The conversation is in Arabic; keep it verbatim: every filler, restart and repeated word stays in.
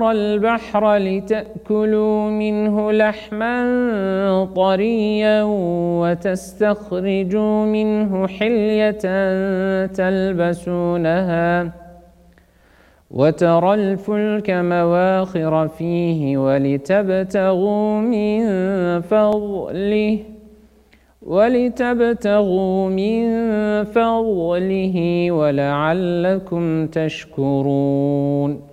البحر لتأكلوا منه لحما طريا وتستخرجوا منه حلية تلبسونها وترى الفلك مواخر فيه ولتبتغوا من فضله ولتبتغوا من فضله ولعلكم تشكرون